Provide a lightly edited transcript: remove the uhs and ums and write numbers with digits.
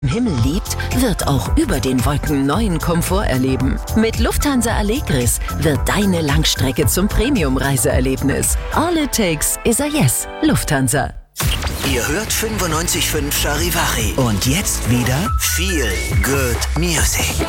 Himmel liebt, wird auch über den Wolken neuen Komfort erleben. Mit Lufthansa Allegris wird deine Langstrecke zum Premium-Reiseerlebnis. All it takes is a yes. Lufthansa. Ihr hört 95.5 Charivari. Und jetzt wieder Feel Good Music.